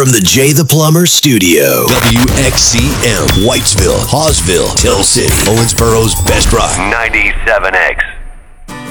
from the Jay the Plumber studio. WXCM, Whitesville, Hawesville, Hill City, Owensboro's best rock. 97X.